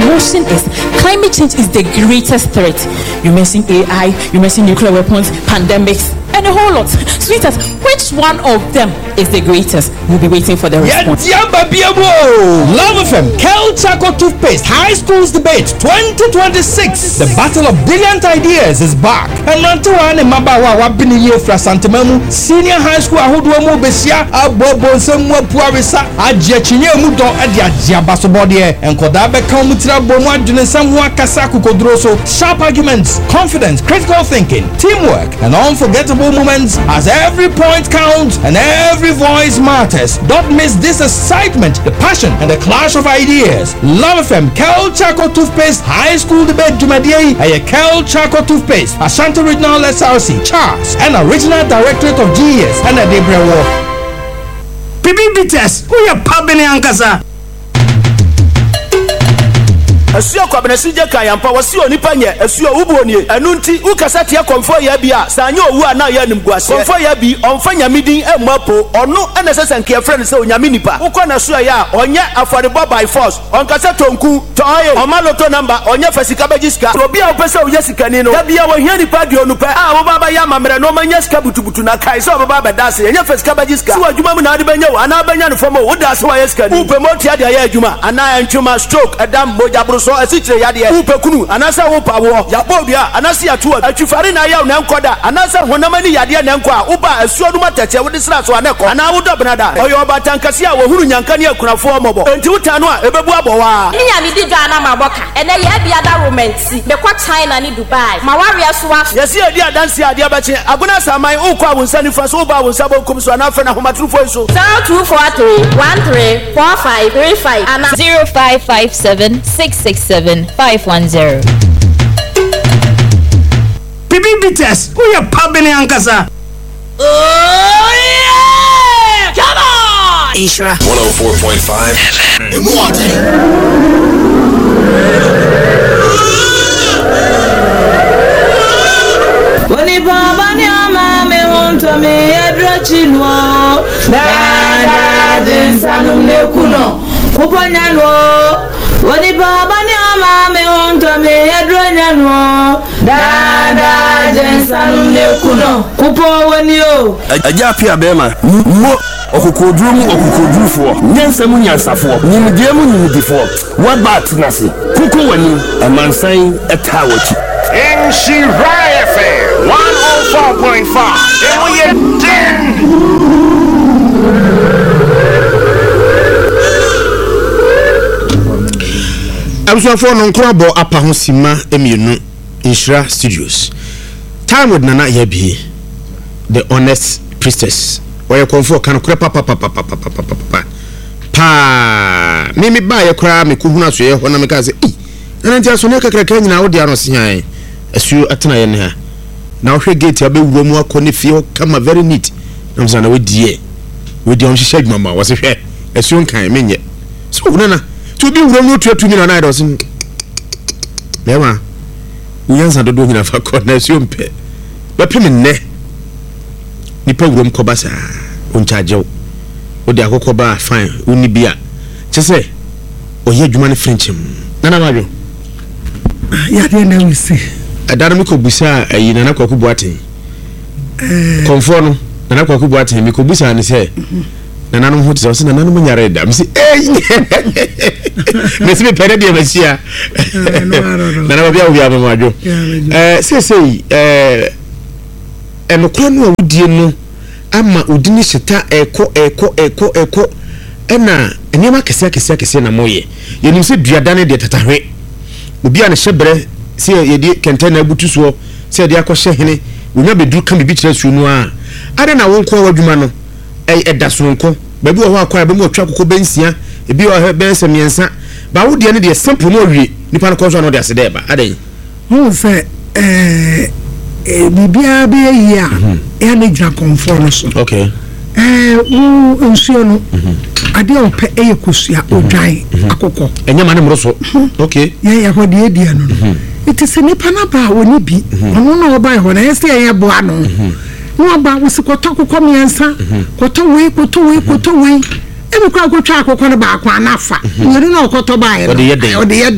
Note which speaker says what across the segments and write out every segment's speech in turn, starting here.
Speaker 1: motion is climate change is the greatest threat. You mention AI, you mention nuclear weapons, pandemics, and a whole lot. Sweetheart, which one of them is the greatest? We'll be waiting for the response.
Speaker 2: Love FM, Kel Chaco Toothpaste, High Schools Debate 2026. The battle of brilliant ideas is back. And Rantuan and Mabawa Wabini Yofra Santamemu, Senior High School Ahuduamu Besia, Abobo Semwa Puarisa, Adjachinye Mudo, Adia Jabasobodie, and Kodabe Kamutra Bomwa Junesamwa Kasaku Kodroso, sharp arguments, confidence, critical thinking, teamwork, and unforgettable moments as every point counts and every voice matters. Don't miss this excitement, the passion, and the clash of ideas. Love FM, Kel Chaco Toothpaste, High School Debate Jumadie, and Kel Chaco Toothpaste, Ashanti Regional SRC, Charles, and Original Directorate of GES, and a Debra War.
Speaker 3: Bibi Bites, who are Pabini Ankasa?
Speaker 4: Asio kwabenesi je kayampa wasi onipa nye asio ubuonie enunti ukasati ya konfo ya bia sanyo owu ana ya nimguase konfo ya bi onfanya midin emapo ono enesese nke friend se onyame nipa ukona so ya onye affordable by force onkasa tonku toye omaloto number onye fasika bajiska obi a opese oye sikani no bia wo hia nipa di onupa a wo baba ya mamre no manya sika butubutu na kai so baba bedase enye fasika bajiska so adwuma mu na ade benya wo ana benya no fomo wo da so ya sikani upemoti ade ya adwuma ana ntwuma stroke adam boja so asitre yade upekunu anasa wo pawo yabodua anasa atu atwifare na ya na nkoda anasa honamani yade na nko a uba asuo dum atache wo disra so aneko ana wo dobnada oyo batankase a wo huru nyankane akunafo mobo enti utano a ebebu abowa nya mi didwa na maboka ene ya bia da romancy be kwa China ni Dubai mawaria so wa yesi edi adansi ade abache aguna saman ukwa wonsani fa so ba wonsabo kum so na fa na homatrufo so 0243134535 ana 0557667510.
Speaker 3: Bibi Bites, who are Pabini Ankasa?
Speaker 4: Oh yeah! Come on!
Speaker 5: Ishra 104.5
Speaker 6: Woni baba ni ama me wonto me edrochilwo dada densanum ne kuno kuponyano woni baba ni ama me wonto me edronyano dada densanum ne kuno kupo woni o
Speaker 7: aja pia bema mo okukodurufo nyansam nyansafo nimdiemu nimdifo wabat nase kuko wani amansan etawachi
Speaker 8: in Shiraya FM 104.5 and we are dead.
Speaker 9: I'm so for non crabo apa ho sima emienu Inshira Studios. Time with Nana Yebi, the honest priestess. Where you come for can crepa pa me buy a cry me kuhuna so ye hona me ka say na ntia so ne kakra kan nyina wo dia no se han asu atena ye ne ha na wo hwe gate abe wuro mu akone fie kama very neat na mza na we die on hye mama wo se hwe asu nkan menye so na to bi wuro mu tuatu mi na na do sin lewa uyansa dodo nyina fa ko na asu mpe ba pemi ne nipa wuro mu ko ba sa on charge o de akokọ ba fine uni bia chese oye adwuma ne frenchim nana majo
Speaker 3: ya de na wisi
Speaker 9: adara mi ko busa ayi nana kwaku buaten konfo no nana kwaku buaten mi ko busa ne se nana no ho tse so nana no mo nyare da mi se me se me pere de masia nana ba bia wo bia ba majo sei enokwa no awudie no ama udini shita eko ena enema kese na moye yenim se duadane de tatahwe obi a ne hyebre se yedi kentena butuso se yedi akɔhye hene wonya bedu ka bibi kyerɛ suo no a ade na wonko wadwuma no ɛda sonko babi wo ho akwa ba mu atwa kokɔ bensia ebi wo bensa miensa ba wo de ne de simple no wie nipa no kɔso no de ase de ba ade
Speaker 3: ho se bibia be ya ya ne gira konforo so
Speaker 9: okay
Speaker 3: wo nsuo no ade ope eyekosua odwan akokɔ
Speaker 9: enyama ne mroso okay
Speaker 3: ya hɔ de edia no it is nipa na ba woni bi ɔno na ɔba hɔ na yɛsɛ yɛ boa no no aba wo se kɔtɔ akokɔ miensa kɔtɔ wei emi kwa akotwa akokɔ no ba akwa na fa nyeri na ɔkɔtɔ ba yɛ ɔde yɛ dɛ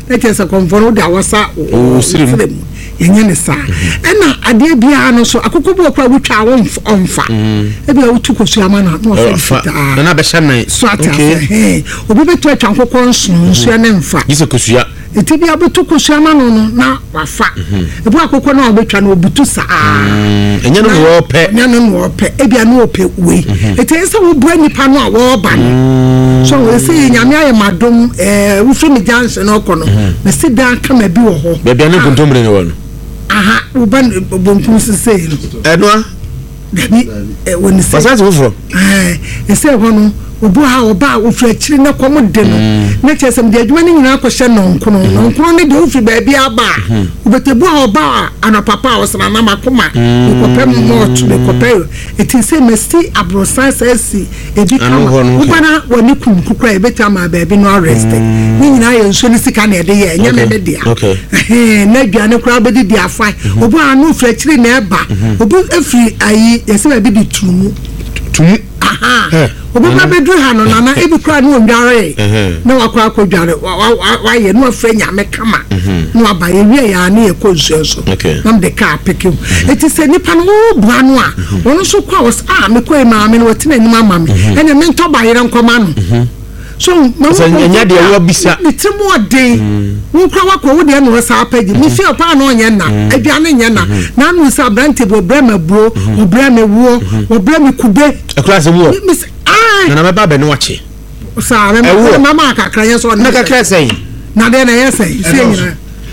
Speaker 3: let us confront the awasa o sirem yenye ne sa na ade bia no so akokobo kwa wutwa wonfa e bia wutukosu ama na no
Speaker 9: na be hye
Speaker 3: so ata obi betu atwa nkokɔ nso ne mfa
Speaker 9: yise kosua
Speaker 3: eti bia betu kosu ama no na wafa e bu akokɔ na obetwa na obutu saa
Speaker 9: enye no wo pɛ
Speaker 3: e bia no opɛ we eti ense wo bua nipa no a wo ba no so we say nyame aye madom wo fi mi janse no kɔ no na sida kama bi wo ho
Speaker 9: be bia ne kontomre ne wo no
Speaker 3: aha uban bonku sese
Speaker 9: enwa
Speaker 3: dabi woni se
Speaker 9: pasase wo fro
Speaker 3: ese ho no obu ha oba ofra chiri na komo de no na chesem de adwuma ni nyina akɔhye no nkono ne de ofi ba bia aba obetebu ha oba ana papa osana na makoma ekopem mo to ekopem eti se mesti abrosa sesi ebi kama ubana woni kumkukura ebeta ma ba bi no arrest ni nyina ye nso ni sika na ede ye nya me dia na dwane kura bedi dia afai obu anu ofra chiri na eba obu efri ayi yesi ba bi di tumu aha obu ba bedru ha no na ebi kura no ndware na wakwa akodware wa ye no afra nyame kama no abaye wie ya na ekozu so nam de ka pekem eti se nipa no bua no a wono so kwa was me koi ma me no wati na ni mama me ene me nto bayere nkoma no so
Speaker 9: nya de wo bisa
Speaker 3: nitimu ode wo kura wakwa wo de no sa apagi mi fi opa no nye na aduane nye na no sa brante bo brema bro wo brema wo wo brema kube
Speaker 9: akura se wo na me ba be no wache
Speaker 3: sa me mama kakra ye so
Speaker 9: na kakra sei
Speaker 3: na de na ye sei se nyina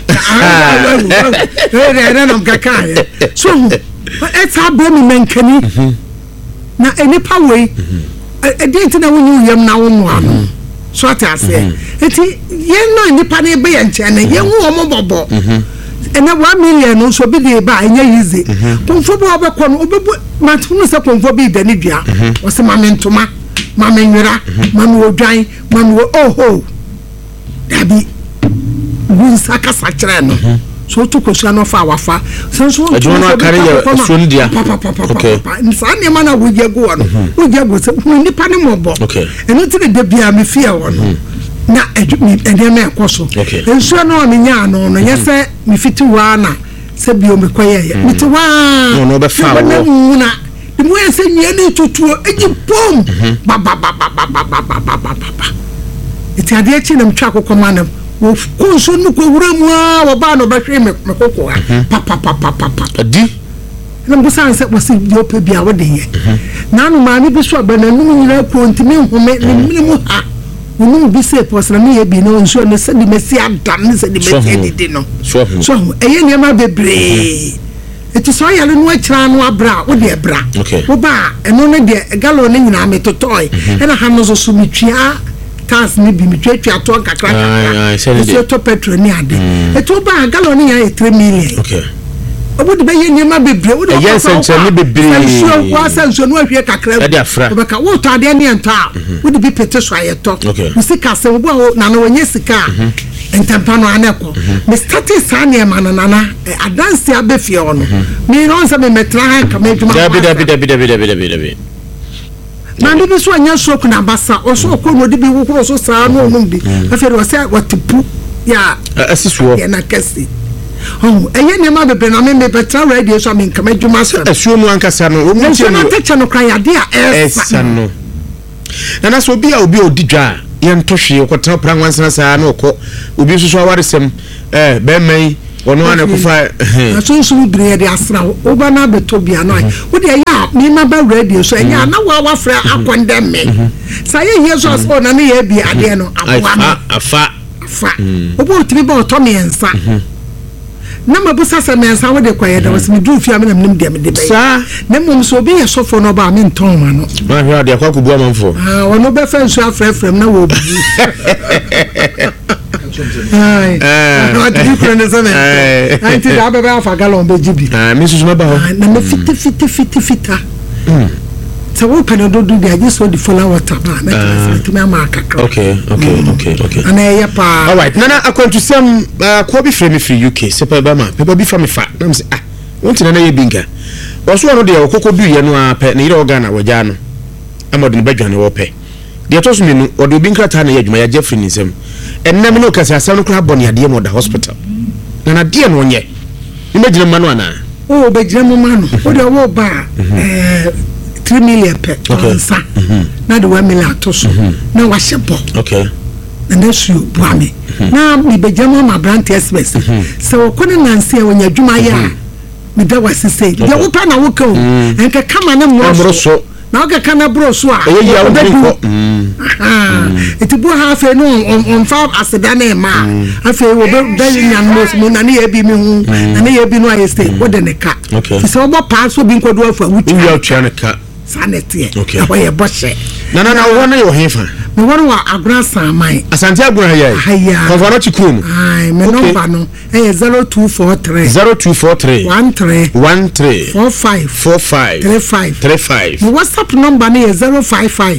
Speaker 3: no kakra so it's a brema menkani na enipa we edinti na wonu yam na wonu ano so atase eti yen no nipa na be yanche na yen hu omo bobo ena 1 million no so bi de ba enya yize pomfo bo obekọ no obebu matunu se pomfo bi da ni dua o se mame ntoma mame nwira mame odwan mame oho dabi wun saka sakire no so to kosu no fa wafa senso
Speaker 9: adwuma no akare ya suon dia
Speaker 3: okay nsane ma na wujego no wujego se nipa ne mobo eno ti de bia me fie wono na ede me ekoso enso no me nya no no yese me fiti wa na se bio me koye me ti wa
Speaker 9: no be fa wo
Speaker 3: na de mo yese nya ni tutuo eji pom ba iti ade chi na mtwa kokoma na wo kunso nu ko wuramu a wo ba no behwe me kokko pa
Speaker 9: adi
Speaker 3: na mbusa nse wose yo pe bia wo de ye na no ma ni bi so ba na nu nyira ko ntimi home ni minimu ha wonu bi se posna me ye bi no nso ne se di mesi adam ne se di mesi di no so eye ne ma bebre eti so ya no akira no abra wo de bra wo ba eno ne de galo ne nyina me totoi e na ha no so mitwia tas ni bi mitwatwa to kakra so to petrol ni ade eto ba galo ni ya 3 million obu de be ye niam bebre wo de
Speaker 9: yes ni bebre
Speaker 3: so wa sanso no ahwe kakra wo ka wo to ade ni enta wo de bi pete so ayeto wo sika se wo na no wonye sika entampa no aneko me starting sane ma na adanse abefie ono me no nsa me metra ha ka me djuma
Speaker 9: dabi
Speaker 3: na ndi bi so anya so kuna basa o so ko no di bi wo so saa no no bi afere wo se watipu ya
Speaker 9: asisuo
Speaker 3: ya na kasi eye ne ma bebe na me betra radio so me nkama djuma so
Speaker 9: asuo mu ankasa no wo mu tie no
Speaker 3: techa no kran ya de a
Speaker 9: esa no na so obi odidwa ye ntohwe ko tra pranwansana saa na okọ obi so awaresem be mai ono ana kufa
Speaker 3: asunsu bire de asra oba na beto bia no wo de ya me ma ba radio so enya na wa fra akondem me sa ye yeso so na ne ye bi ade no aboa
Speaker 9: afa
Speaker 3: obo otimi ba otomi ensa na mabusa sa mensa wo de kwaye da wasimi du fi amena mnim de me de be na mum so obi ye sofo no ba me nton ma no
Speaker 9: ma hwa de akwa kubu amanfo
Speaker 3: wono be fa nsu afrefrem na wo bi what different is it anti da be ba fa galon be jibi
Speaker 9: me susu ma ba ho
Speaker 3: na me fita so we can do the I just saw the follow water na to me amaka
Speaker 9: okay
Speaker 3: ana ya pa
Speaker 9: all right nana akwantu sam ko bi frame free UK sepa ba ma pepa bi fa me fa na me say wonti nana ye binka oso no de okoko du ye no ape na yire organa waja no amode ne badwane wo pe de to so me no odo binka ta na ye adwuma ya Jeffrey ni sam enna no kasa asem no kra boni ade mo da hospital na ade no onye imagine manu ana
Speaker 3: o be gire mo manu o de wo ba 3 million per onsa na de 1 million atoso na wa shebo
Speaker 9: okay
Speaker 3: na nesu buame na mi be gire mo ma brand express so ko ne nanse wonya dwuma ya me da wasise de wo pa na wo ka o enka kama na mo so na o ka na bro so a etibu ha fe no on fa aseda na ma afi wo be da nyan mo na ne ye bi mi hu na ne ye bi no ayeste wo de ne ka so wo pa so bi nkodo afa wuti
Speaker 9: wo twa ne ka
Speaker 3: sanete na ye boshe
Speaker 9: na wo na yo hefa
Speaker 3: me won wa agura samai
Speaker 9: asante agura ya konfa no chikum
Speaker 3: ai me number no 0243
Speaker 9: 13
Speaker 3: 45
Speaker 9: 35
Speaker 3: my WhatsApp number no 055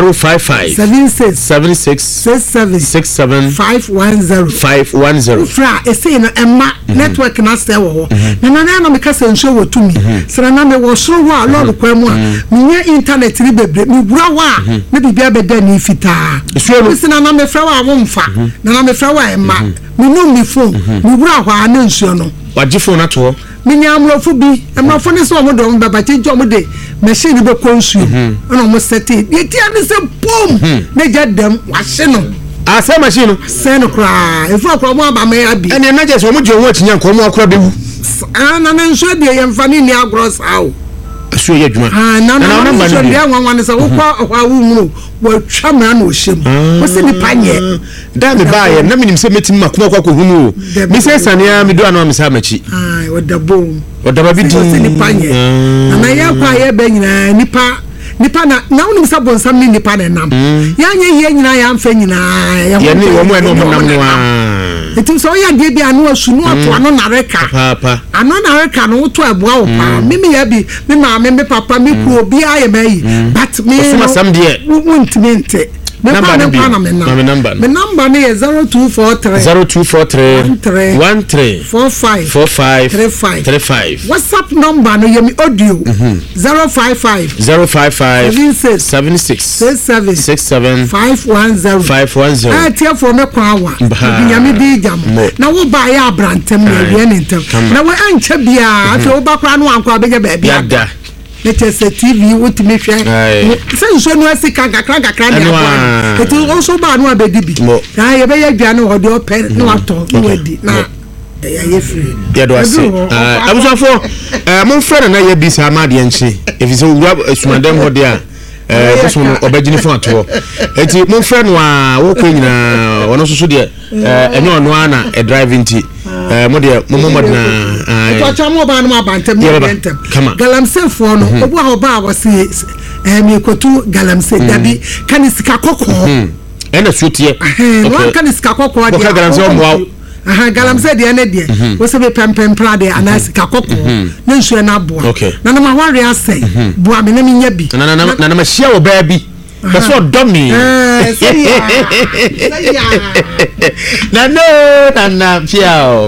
Speaker 3: 76 67 510 fra ese no emma network na stay wo na me kasa nso wo tumi sra na me wo so wo a lord kwa mu a me internet ni bebre me bura wa me bibia beda ni fita sina na me fra wa womfa na me fra wa emma me no me phone me bura wa na nsuo no
Speaker 9: waji phone ato
Speaker 3: me nya amrofo bi amrofo ne so mo do baba chenjo mo de machine be konsuo na mo seti ye ti ani se boom na jadam wa hye no
Speaker 9: asa machine no
Speaker 3: se no kra efu akro mo aba me abi
Speaker 9: ene na je so mo je won atinya nko mo akra bewu
Speaker 3: na nsuo de ye mfa ni agro sao
Speaker 9: asuo ye dwuma
Speaker 3: na nsuo de anwan se wo kwa awu mu wo twa ma na o hyem wo se ni panye
Speaker 9: da me ba ye na minim se metim makoma kwa hunu o mi se sania mi do anu mi sa machi
Speaker 3: ai odabo
Speaker 9: bi di
Speaker 3: ni panye na ya kwa ye be nyina nipa na unim sa bonsam ni nipa na nam ya nye ye nyina ya mfa nyina
Speaker 9: ya ni wo mo eno mo nam no a
Speaker 3: etim so ya de bi anu asunu ato anu na reka
Speaker 9: papa
Speaker 3: anu na reka no to aboa wo pa mimi ya bi mi ma me papa mi ku obi aye mai but me
Speaker 9: so sam de
Speaker 3: wontimente my number is 0243 13 WhatsApp number no yemi audio 055 76 67 510 tia for me kwa wa yami di jam na wo ba ya abrantem na wie ne ntem na wo ancha bia afi wo ba kwa no ankwa beje ba bia Netese TV wotimi hwe se nso no asika kakra ne akwa eti also ba no abedibi na ye be yadwa no hode ope no ato no wadi na ya ye free
Speaker 9: ya do ase abusafo mon frere na ye bisa amade enchi efise wura asumandem hode a koso no obagini fo ato eti mon frere no a wo ko nyina wono soso de enye ono ana e driving ti mo de mo modna
Speaker 3: to chamo ba no abantem galamse fo no obu ha ba wose mi kotu galamse dabi kanisika kokko
Speaker 9: ena sutie
Speaker 3: okay kanisika kokko
Speaker 9: de galamse o mo
Speaker 3: galamse de ene de wo se be pempem pra de anasika kokko na nsu na boa na na ma ware ase boa me na me nya bi
Speaker 9: na ma hia wo ba bi that's what dummy na piao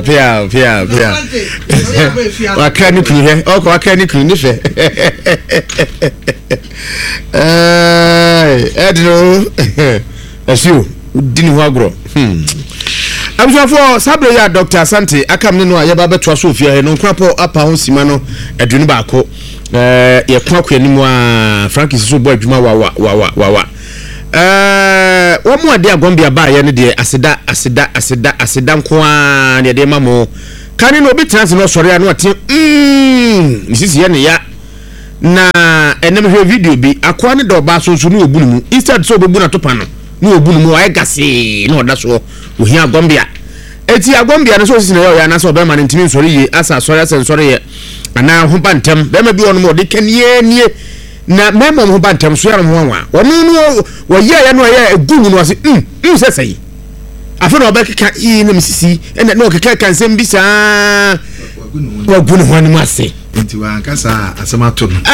Speaker 9: wakani kuje oko wakani kuje nife edno asiu dini ho agro abusafo sabre ya Dr. Asante akam ne no ayeba beto so ofia he no nkrapo apa ho sima no adunu ba ko ye kwa kwanimu a Francis so bo adwuma wa wo mu ade agombia ba ye ne de aseda nko a ne de mamo kani no bi trans no sori anu ate misisi ye ne ya na enem hwe video bi akwa ne do ba so no obunu mu instead so obebu na topa no obunu mu ay gase no da so ohia agombia eti agombia no so sisi na ya na so be ma ntimi sori ye asa sori asa sori ye ana ho bantem be ma bi ono mo de kanie nie na memo ho bantem so ya mo wa wono no wo ye ya no ya egunu no ase sesei afa no obekeka yi na misisi ena no keka kan sem bisa wa gunu ho ni mase
Speaker 10: nti wa nkasa asemato no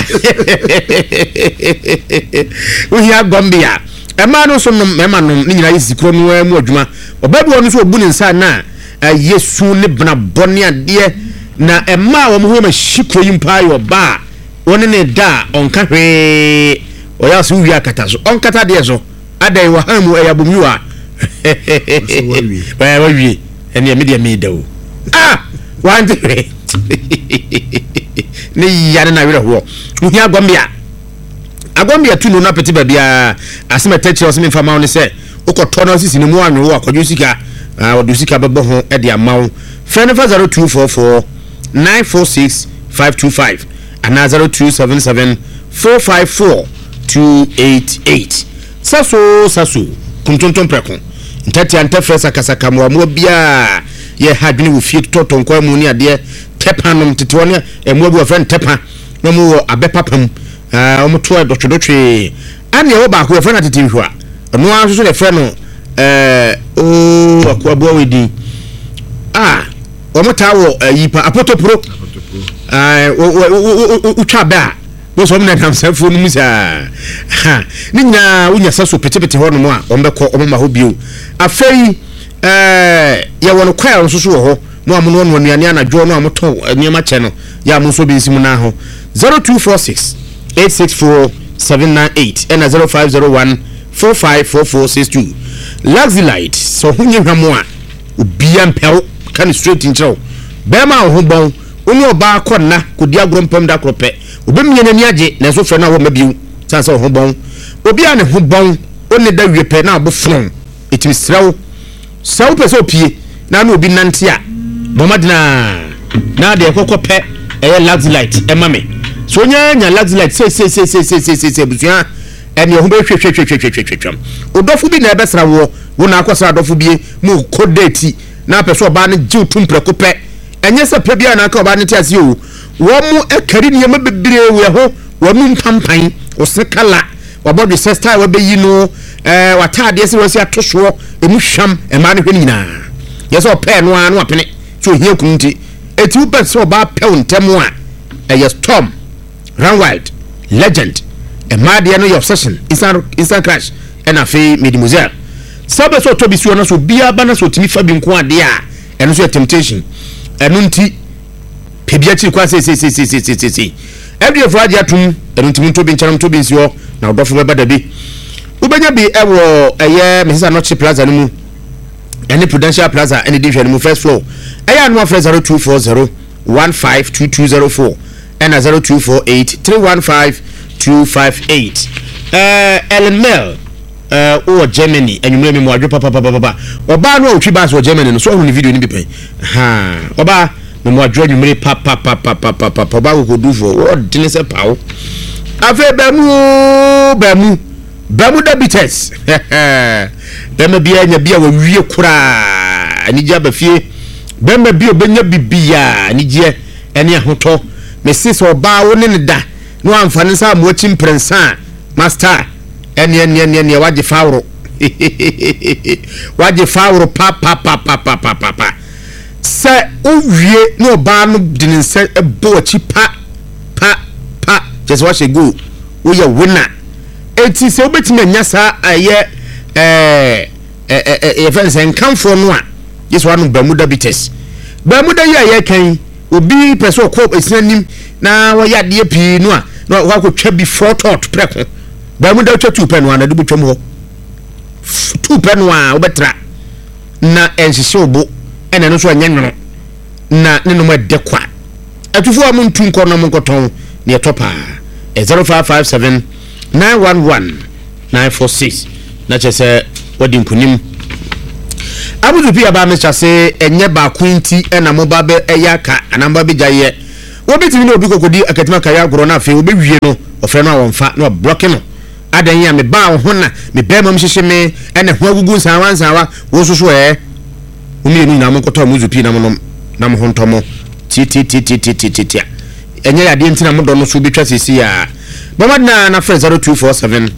Speaker 9: wo ya gombia ema no so no mema no ni nyina yisikro no mu adwuma obabi ono so obu ni nsa na yesu ne bna bone ade na ema wo mo ho ma shikro yimpa yo ba woni ne da onka hwe oya so wi akata so onkata de so adai wa hamu eyabomyu a Wawie. And your media me do. One day. Ni yana na wira ho. Uhi Agombia. Agombia tu no na peti bia asema techi o semi fama on say ukoto no sisi ni mu anwo akoju sika odu sika bebo ho e de amawo. Phone 0244 946 525 and 0277 454 288. Saso kuntonton preko. Ntati antefresa kasaka mo bia ye hadwini wo fie toton kwa mu ni ade tepanom tete woni emu bi wo friend tepa no mu wo abepapam omo to dotwe ane wo ba ko friend tete hwa no an so le friend no akwa bo wedi omo ta wo yipa apotopro utwa ba bo so mna kam safo no musa ni nya unya saso petepete ho no mo a ombekọ omo ma ho bio afei ya wono kwa nso so ho no amono no nuane anadwo no amoto niema che no ya mo so bi nsimu na ho 0246 864 798 and 0501 454462 Luxylite so hunye hwamo a obia mpɛw kan straight in chow bema ho bon oni oba akonna kodi agrompam da kropɛ obemie nani age na so frɛ na wo mabiu sansa ho bon obi ane ho bon oni da wiepɛ na abofron etimi srawo sawo pɛ opie na na obi nante a bomadina na de kokopɛ ɛyɛ Luxylite ɛmame so nya Luxylite se busua ɛne ho bɛ hwehwehwehwehwehwehwam odofo bi na ɛbɛsra wo na akɔsra adofo bie mu kodeti na pɛ so oba ne jiw tumprɛko pɛ enye se pɛ bia na aka oba ne tiase o wo mu ekari ne ma bebire we ho wo mu mpampan o sekala wa body style wa beyi no wa taade se wo se atoso emu hwam e ma ne hwe nyina yeso pɛ no a no apene so hie kunti eti wo pɛ so oba pɛ ntɛm a ɛyɛ Storm Runwild Legend e ma de no your obsession instant crash and afi Mademoiselle sabe so to bi so na so bia ba na so timi fa bi nko ade a eno so temptation eno nti pebia chi kwa se every of radio atum eno nti to bi ncharam to bi nsio na odofo beba da bi ubenya bi ewo eye Mrs. Anochi Plaza no mu ene Prudential Plaza ene division mu first floor eye no afre 0240 152204 and 0248 315 258 Ellen Mel o Germany enyumre me mo adwo papa oba no otwi ba so Germany no so hu ni video ni bi pen oba me mo adwo enyumre papa oba go do for o dine se pawo afa bamu diabetes bema bia nya bia wa wie kura ani gya ba fie bema bia obenya bibia ani gye ene ahoto me sis oba wo ne da no amfane sa mo chi mprensa master ene waje fawro papa se owie no ba no dinin se ebo chi pa just watch it go we ya winner eti se obetime nya sa aye fence en kamfo no a yes one Bermuda bites Bermuda ya kan obi person ko esinanim na wa ya de pi no a no wa ko twa before thought preko Bermuda twa 2 pen na de butwam ho 2 pen a obetra na enhihye obo ene no so anya nwono na ne no ma de kwa atufo am ntu nko no nkoton ne etopa 0557 911 946 na chese wadi nkunim abudu pia ba me chase enye ba kwinti ena mo ba be eyaka anamba be jaye wobetimi na obi kokodi akatima kaya agoro na afi obewie no ofre no awonfa no block no adan ya me ba ho na me be mam hyehye me ene ho agugu nsanwa wo soso umi ni na mo koto amuzu pi na mo na mo hontomo ti enye ya de ntina mo do no so betwa sisi ya bomad na friend 0247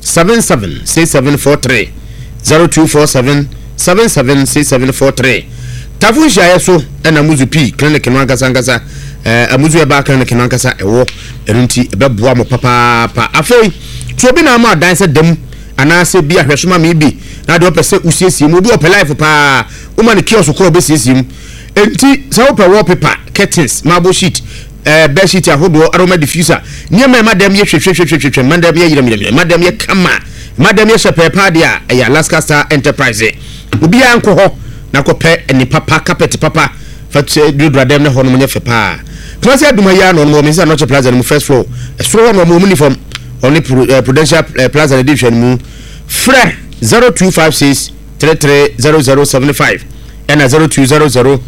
Speaker 9: 776743 0247 776743 tafunja yeso ena muzu pi clinic no ankasa amuzu eba clinic no ankasa ewo enunti ebeboa mo papa afei to bi na ma dan se dem anase bi ahwesoma me bi na de opese usiesie mo bi ope life pa o ma ne kiosk ko obesiesie enti se ope wallpaper curtains marble sheet bed sheet ahodo aroma diffuser niam madam ye hwehwehwehwehwe madam ye yiram madam ye kama madam ye shepe pa dia e Alaska Star Enterprise obi an ko ho na ko pe ni papa carpet papa fat dudradem ne ho no nye fe pa class aduma ya no mo mensa no plaza no first floor so no mo uniform only Prudential Plaza edition mu fra 0256 330075 and 0200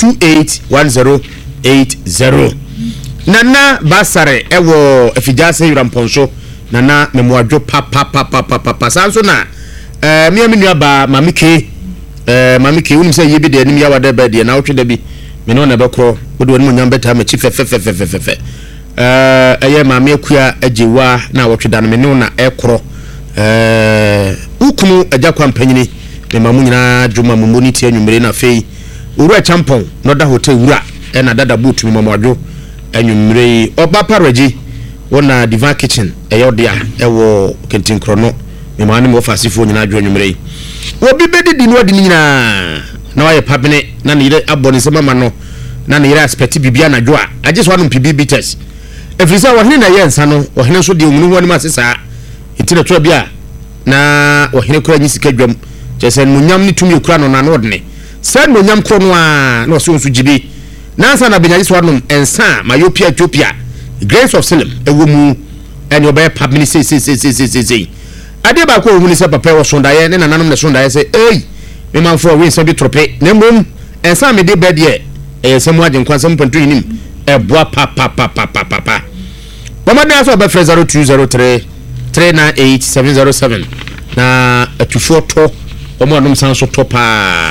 Speaker 9: 281080 nana basare ewo afijase yuramponso nana memoadwo papa sanso na me nua ba mamike unim say yebi de anim ya wada ba de na wotwe da bi me no na bekro wode woni nyam beta ma chi fe eye mame akua ajewa na wotwe da no me no na ekro ukunu agya kwampanyini me mamu nyina dwuma mumoni ti anwumere na fei uru champon no da hotel wura e na dada boot me mamadwo anwumere oba paraji wona Divine Kitchen eyodia ewo kentin krono me mane mo fasifo nyina adwo anwumere obi bedidi no odi nyina na waye pabene na ne yire abone sema ma no na ne yire aspect bibia na dwo a agye so anum PBB test efrisa wahene na yensa no wahene so de omunu ho ne masesa itire to bia na wahene kura nyi sika dwam chesen munyam ni tumi kura no na no de ne sen munyam kro no a na so jibi na sa na benyaji so anum ensa mayopia Ethiopia Grace of Salem ewo mu ene obey pabni say ade ba ko ohun ni se papa wo sondaye ne nananum ne sondaye say me man for we se bi trope na mom ensa me de bed ye semu agye kwansam pantu nim eboa papa Bomada so be 0203 398707 na atufo to omo anum san so topa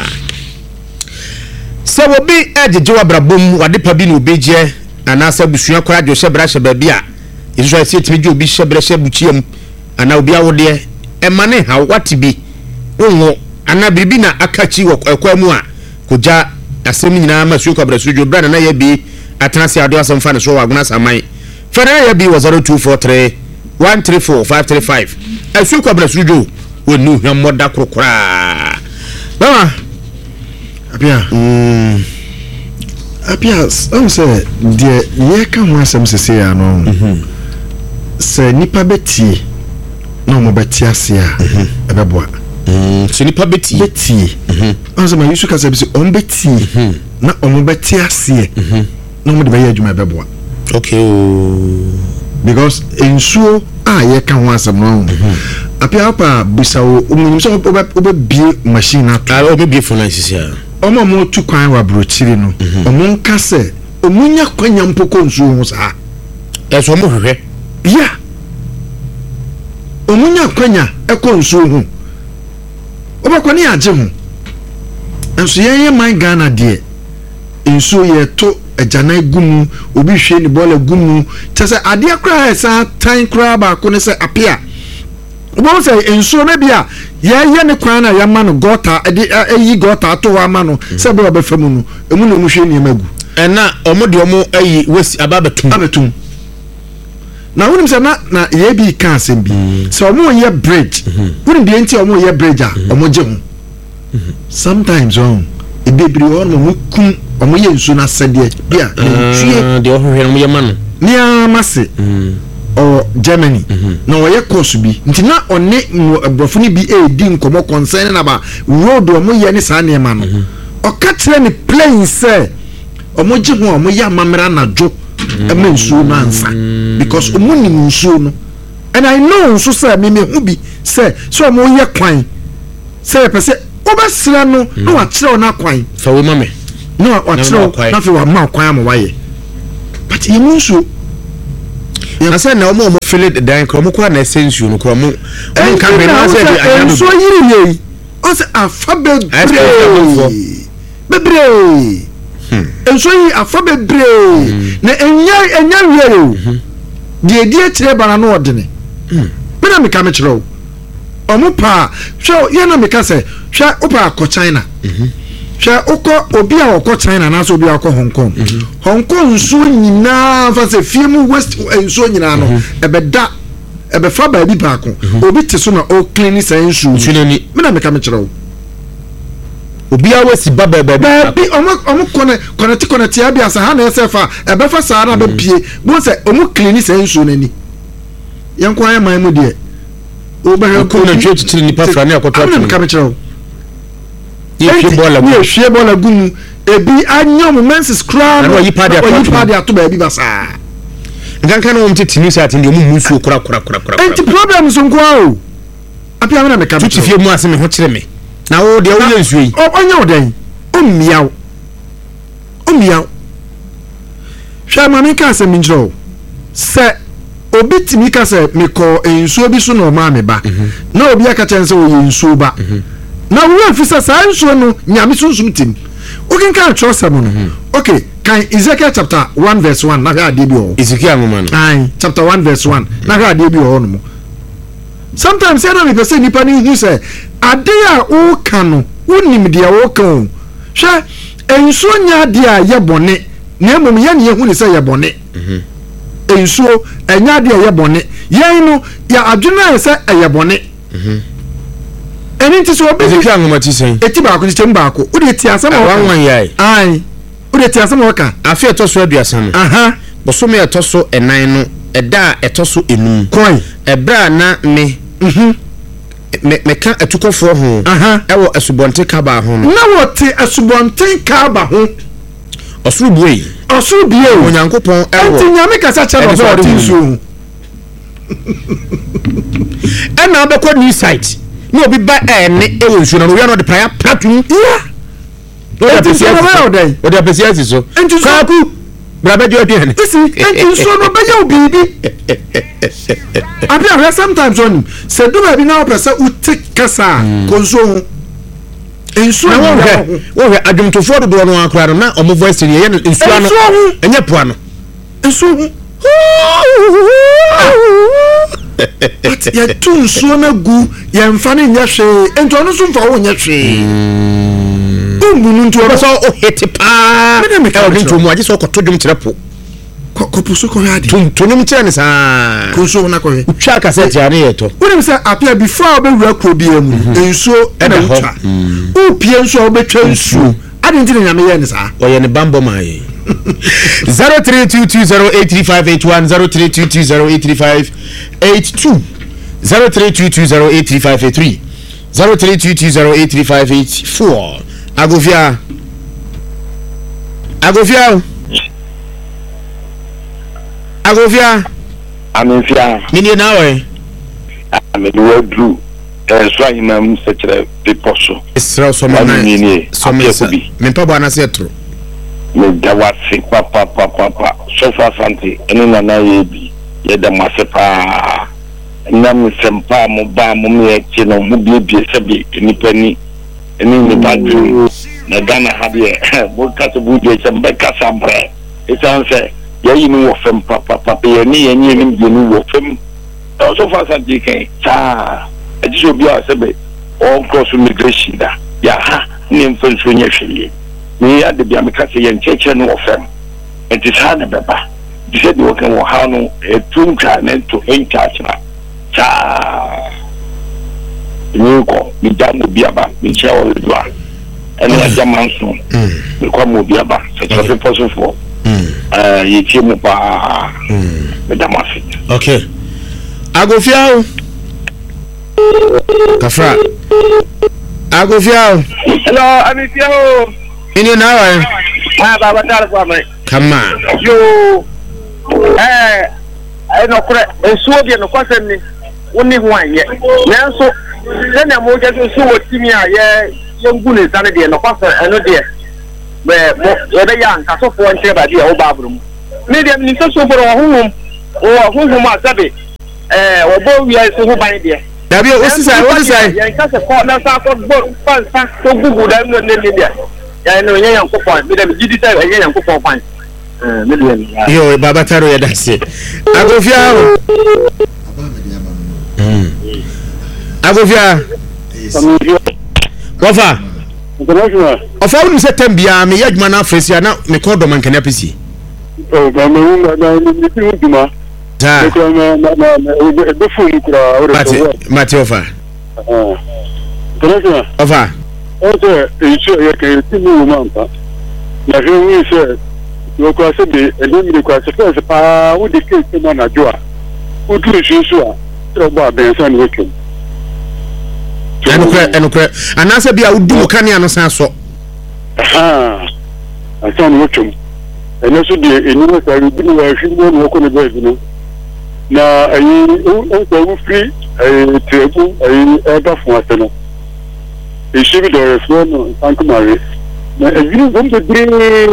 Speaker 9: se wo bi ejeje wabrabom wade pa bi no beje anasa busua kwara jo hye bra ba bia yesu ase timi jo bi hye bra hye buchiam ana obi awode emane ha wati bi onwo ana biribi na akachi kwa mu a koja asem nyina ma suko bra sujo bra na ye bi atanase ado asem fa ne so waguna saman fa na ye bi 0243 134535 asuko bra sujo wonu hwamoda krokra baba
Speaker 10: Apias, I'm say dear ye kan ho asem sese ya no. Se nipa beti no mo beti ase a ebeboa.
Speaker 9: Se nipa beti. I'm say my yusu ka say bi on beti na on beti ase. No mo de ba ye adwuma ebeboa. Okay.
Speaker 10: Because ensuo ye kan ho asem no. Apia pa bisawo umunim so obebie machine ato.
Speaker 9: Obebie finance ya.
Speaker 10: Omo mo tu kwan wa brochiri no omo nka se omunya kwanya mpoko nsuo ho sa
Speaker 9: eso mo hwehwe
Speaker 10: ya omunya kwanya eko nsuo ho obakwani age ho enso ye man Ghana de nsuo ye to agana gumu obi hwe ni bola gumu tese ade akra esa tan kra ba ko ne se apia obo se ensuo na bia ye ne kwan na ya ma no gota eyi gota to wa ma no se be obefam no emu na mu hwe ni emagu
Speaker 9: ena omo de omo ayi wesi ababetum
Speaker 10: na wonim se na ye bi ka asem bi se omo ye bridge wonim de enti omo ye bridge a omo je ho sometimes ebebri on mo kum omo ye nsu na sede bia tue
Speaker 9: de ohwe no ye ma no
Speaker 10: ni amase or Germany no we course bi nti na one abrofo ni bi di nkomo concern about road o mo ye ni sa ne ma no o ka kire ni plane say o mo ji ho o mo ya mamra na jo e ma nsuo no ansa because o mo ni nsuo no and I know so say me hu bi say so o mo ye kwan say pe say o ba sira no no wa kire o na kwan
Speaker 9: fa we mame
Speaker 10: no wa kire na fe wa ma kwan am wa ye but e mu nsuo
Speaker 9: na say na omo feel the dan kromo kwa na essence no kromo
Speaker 10: kan be na say the so yiri ye o say afabe bebre enso yi afabe bebre na enya wiere de die kire bana no odene me na me ka me kire o omo pa hwe ye na me ka say hwe opa ko China hwe ukọ obi a okọ China na so obi akọ Hong Kong Hong Kong nso nyina fa se fiemu west nso nyina no ebe fa ba bi pa ko obi te so na o clean say nso
Speaker 9: nsunani
Speaker 10: me na me ka me kire o
Speaker 9: obi a wesi baba
Speaker 10: bi omo connect ya bi asa ha na esefa ebe fa sa na be pie bo se omo clean say nso nani yanko ayi man mu de obɛhwɛ
Speaker 9: ko na twa titiri nipa fra na akoto
Speaker 10: ato ka me kyerɛ
Speaker 9: ye hwe bola
Speaker 10: gu ye hwe bola gu mu ebi anyom menses kra
Speaker 9: na yi pa dia
Speaker 10: to ba bi basa
Speaker 9: nkanka na won titini sa ati ndi mu musu kura
Speaker 10: enti problem so nko o apia me na me ka me
Speaker 9: tutifie mu ase me ho kyerɛ me na wo de wo yɛ nsuo yi
Speaker 10: ɔnya wo den omiaw hwɛ ma me ka sɛ me nkyerɛ sɛ obi timi ka sɛ mekɔ nsuo bi so na ɔma me ba na obi aka kyɛn sɛ ɔyɛ nsuo ba na wo afi sɛ saa nsuo no nyame sunsum tim okin ka atwerɛ sɛm no okay kan Ezekiel chapter 1 verse 1 na hwɛ ade bi wɔ
Speaker 9: Ezekiel ngoma no
Speaker 10: ai chapter 1 verse 1 na hwɛ ade bi wɔ no mo sometimes say na me pese nipa ni hu sɛ ade a o ka no wonim de a wo ka o hwɛ nsuo nya ade a yɛ bɔne na mmom yɛ ne yɛ hu ne sɛ yɛ bɔne nsuo enya ade a yɛ bɔne yɛn no ya adwene sɛ ɛyɛ bɔne eni nti so obi
Speaker 9: Ezekiel ngoma ti sɛn
Speaker 10: eti baako kyem baako wo de ti asɛm a
Speaker 9: wan wan yai
Speaker 10: ai wo de ti asɛm a wɔka
Speaker 9: afi ɛtɔ so aduasa no
Speaker 10: aha
Speaker 9: boso me ɛtɔ so ɛnan no ɛda a ɛtɔ so enum
Speaker 10: koi
Speaker 9: ɛbra na me me ka atukɔfoɔ ho ɛwɔ asubɔnte kaba ho no
Speaker 10: na wɔte asubɔnte kaba ho
Speaker 9: ɔsoro buei onyankopɔn ɛwɔ
Speaker 10: enti nyame kasa kyɛ no ɔde nsuo
Speaker 9: ɛna bɛkɔ new site na obi ba ɛne ɛwɔ nsuo no wia no de praia patum ɔde apɛsia si so kaku brabɛdwo aduane
Speaker 10: enti nsuo no bɛyɛ wo biribi abi ahwɛ sometimes on sɛ do baabi na wopɛ sɛ wote kasa kɔ nsuo ho nsuo no
Speaker 9: wɔhwɛ adwomtofoɔ dodoɔ no akora no na ɔmo voice ne yɛ no nsuo no ɛnyɛ poa no
Speaker 10: nsuo yɛ tu nsuo no gu yɛmfa no nyɛ hwee enti ɔno so mfa wo nyɛ hwee umbunu nti
Speaker 9: ɔbɛ sɛ ɔhete paa ɛwɔ nti mu agye sɛ ɔkɔto dwom kyerɛ po
Speaker 10: kɔpo so kɔhwɛ ade
Speaker 9: tontonom kyerɛ ne saa
Speaker 10: konsuo na kɔhwɛ
Speaker 9: wotwa kasɛte a ne yɛtɔ
Speaker 10: wonim sɛ apia before a wobɛwura kuro bia mu nsuo ɛna wotwa wopie nsuo a wobɛtwa nsuo ade nti ne nyame yɛ ne saa
Speaker 9: ɔyɛ ne bambɔ ma yɛ 0322083581 0322083582 0322083583 0322083584 Agofia
Speaker 11: Amefia
Speaker 9: Mini na we
Speaker 11: ameduwa dru so ayinam sekere peposo
Speaker 9: Israel so me so me mpa bana se etro
Speaker 11: me dawa se papa so fa santi ene na na yebi ye da masepa nam sempa mo ba mo me eche no mo bie sebe nipa ni ene ni badru na Ghana ha de bo kase bu de sembe kasa bre esanse ye ni wo fem papa ye ni ni wo fem so far santi ken cha ejiso bi a sebe on cross migration da ya ha ni mfenso nya hweye ni ade bi amekase ye ncheche no wo fem enti sa na beba di se di wo kan wo ha no etuntwa na to encha cha ni ko mi damu bi aba mi che o lwa ene ajaman so mi ko mo bi aba se so possible ye tie mo pa me damasi
Speaker 9: okay Agofia Kafra Agofia
Speaker 12: hello Amifia
Speaker 9: ini na wa
Speaker 12: baba dal kwa mai
Speaker 9: kama
Speaker 12: yo no kure ensuo bi no kwasem ni woni ho anye nanso na mo je so wo timi a ye ngu ne sane de no kwasem eno de be mo ye be ya nka so fo nche ba de o ba buru mu ni de ni so buru ho ma sabe wo bo wi ai so ho ban de
Speaker 9: dabi o sisai
Speaker 12: ya nka se ko na sa ko bo pansa to gugu da no ne de ya no nya yan ko pon bi de gidi sai ya yan ko pon pan
Speaker 9: yo baba taro ya dase Agofia Wafa Ofa wonu se tambia me yadwuma na afresia na me ko do mankane apesi
Speaker 12: o ba me wu na ni ti uduma
Speaker 9: ta
Speaker 12: na be fu ni kura
Speaker 9: Mate Ofa Ofa
Speaker 12: o se e ke ti mu mamba na je wi se yo kwa se de elemi kwa se fa se pa wo de ke se na joa o tu su a tro ba ben san wo ke
Speaker 9: enokre anase bia udu kania no san so
Speaker 13: asan wo twom eno so de enu wa sa bi wa hwimo no ko ne ba bi no na ayi o ko free trebu eda fun aseno e shibi do so no sankumare na eviri gombe bre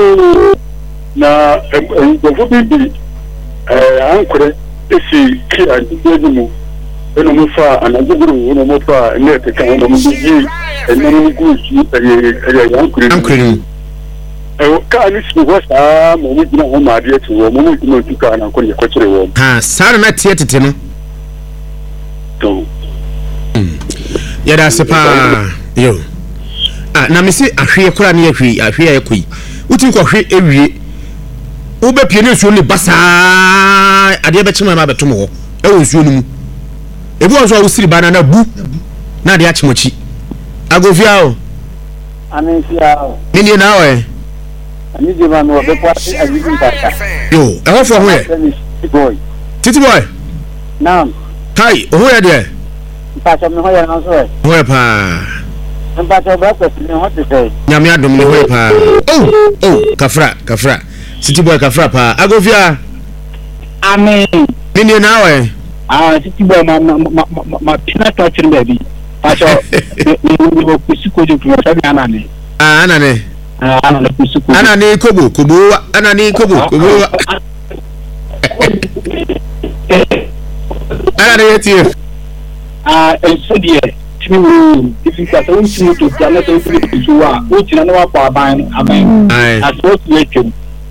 Speaker 13: na go bi ankore esi ki anti mu eno mo fa anaguru eno mo fa ne te kan no mo yi eno mo ku si ankore ka ni si go sa mo mo gina ho ma de ti wo mo mo tu ka na ko ye ko kire wo
Speaker 9: sara na tie tete no
Speaker 13: to
Speaker 9: ya da sepa yo na me si ahwe kora ne ahwe ya koi utin ko hwe ewie wo be pie ne nsuo ne basa ade be chima ma betom ho e wo nsuo no mu ebi wo so wo siri bana na bu na de achimochi agofia o
Speaker 12: anisia o
Speaker 9: nini na we
Speaker 12: ani je ma no be kwati ajibin bata
Speaker 9: yo e ho fo ho ye titi boy
Speaker 12: naam
Speaker 9: kai o ho ye de
Speaker 12: pa so me ho ye na so e
Speaker 9: ho ye pa
Speaker 12: pa so ba ko ni ho te sei
Speaker 9: nyame adom ni ho ye pa kafra City boy kafra pa agofia
Speaker 12: amen
Speaker 9: nini na we
Speaker 12: City boy ma pina touch ni baby aso ni bo kusiko jo tu sabi anane
Speaker 9: anane
Speaker 12: kusiko
Speaker 9: anane kobo anane kobo anane yeti
Speaker 12: so die timi difficult so timi to jana to so wa o tina na wa pa aban aso to ekem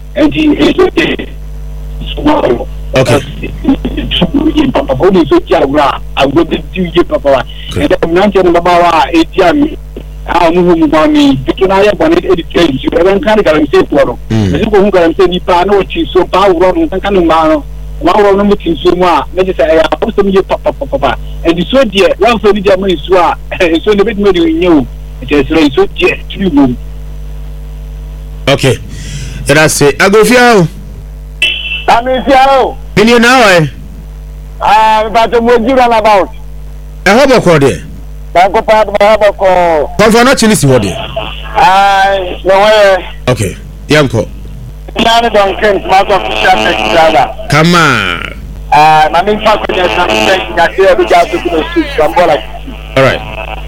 Speaker 9: okay
Speaker 12: papa bodi so ti agura agbo de ti papa wa e da mnanche no baba wa e ti ami mu ba mi tikina ya bone edit ji e ban kan ga mi se poro e ko hu ga mi se ni pa no ti so pa wuro no kan ma no wa wuro no mutin so mu a me je say ya ko so mi papa e di so die wa so ni dia mo isu a so ne bit me di nyewu e je so die tri mu
Speaker 9: okay era se agofia o
Speaker 12: Amisiao.
Speaker 9: Nini na we?
Speaker 12: But mo jira na about.
Speaker 9: E ho boko de.
Speaker 12: Ba ko pa ba boko.
Speaker 9: Konfa no chini si wo de.
Speaker 12: No way.
Speaker 9: Okay. Yanko.
Speaker 12: Nani don ken ma ko fisha tekala.
Speaker 9: Kama.
Speaker 12: Mami fa ko ya na ya de bi ja su ko su gambola.
Speaker 9: All right.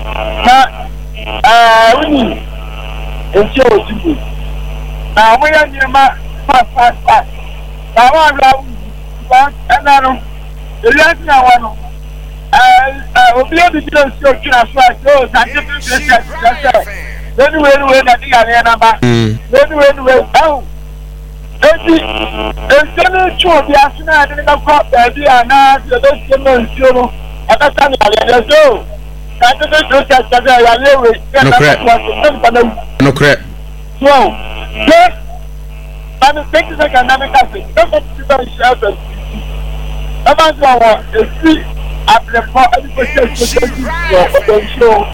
Speaker 12: Na wini. Enche o tibu. Na mo ya ni ma fa. Bàbá àgbà ẹ̀nà nù èyí ẹ̀sìn àwọn nù òbí òbí tí ó sì òkú náà fún àti ó sàdé bí ó ṣe ṣẹṣẹ lóníwèéníwèé nàdí yàrá yẹn nàbà lóníwèéníwèé ẹ̀hùn èyí èsì ní tún òbí asún náà ní nígbà kọ́ bẹ̀ẹ́bí àná ti ọ̀dọ́ sí ẹ̀mọ́ ìṣó nù ẹ̀ka sani àlẹ́ ẹ̀ ṣó sàdé bí ó ṣe ṣẹṣẹ ìyàlẹ́ ìwé I'm taking a dynamic acid. Don't let people shout and I'm not a free apple show.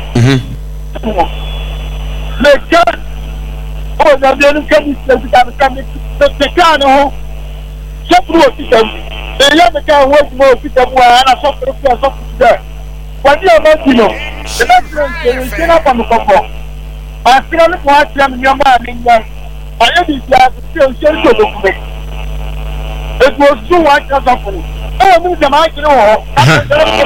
Speaker 12: The cat, oh, the little candy says the car, no, something. The young can work more people and I suffer there. What do you want to know? The next one is up on the couple. I feel like watch them in your mind. I am still document. It was so white as a fool. Oh, Mr. Mike, you know, after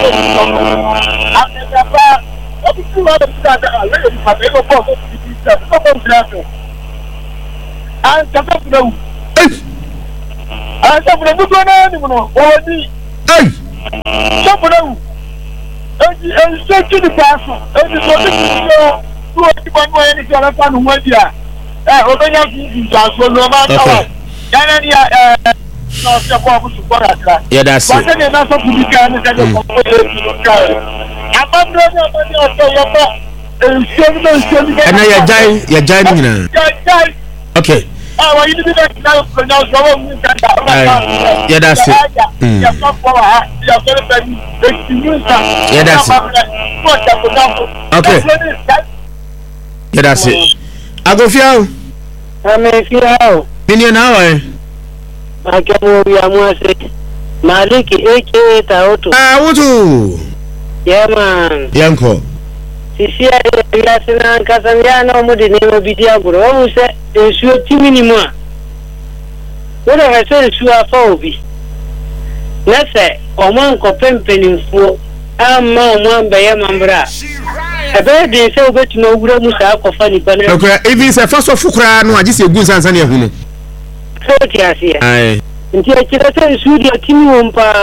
Speaker 12: two other people are ready for the process and the no. I said, the good animal, or the someone and so to the castle, and the one way anything I found one year. Obenya so no ma tawa yana ni no se ko bu support atla
Speaker 9: ya da se
Speaker 12: ba se na so publika ni se ko ko ka abandro ni abandi o so yo ba
Speaker 9: ana ya jai ni na okay
Speaker 12: wa yi bi na ko na so wo mi ka da
Speaker 9: ya da se
Speaker 12: ya so ko ha ya so le ben
Speaker 9: ya da se okay ya da se agofia
Speaker 12: Amesiao.
Speaker 9: Nini na we?
Speaker 12: Akamu ya mwase. Maliki aka Taoto.
Speaker 9: Wutu.
Speaker 12: Yeah man.
Speaker 9: Yanko.
Speaker 14: sisi ya sina nkasanya na omu de nema bidi agoro omu se ensuo timi ni mu a wona hese ensuo afa obi na se omu nkopempenimfo amma omu ambaye mambra ebe de se obetuma ogura mu sa akofa nipa na
Speaker 9: okay even se fa so fukura no agise egu nsansa na ehunu
Speaker 14: so tiasia ai nti akira se ensuo de timi wompa